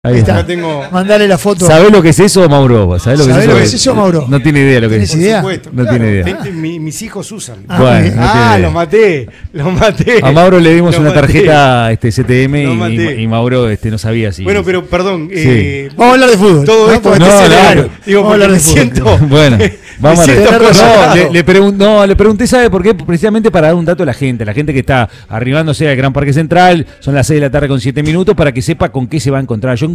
Ahí está. Mandale la foto. ¿Sabés lo que es eso, Mauro? ¿Sabés lo que es eso, Mauro? No tiene idea lo que es. ¿Tienes idea? No tiene idea. Mis hijos usan. Bueno, los maté. A Mauro le dimos una tarjeta CTM y Mauro no sabía si. Bueno, pero perdón. Sí. Vamos a hablar de fútbol. Todo esto vamos a hablar de siento. Bueno, vamos a ver. Le pregunté, ¿sabe por qué? Precisamente para dar un dato a la gente que está arribándose al Gran Parque Central, son las 6 de la tarde con 7 minutos, para que sepa con qué se va a encontrar. Yo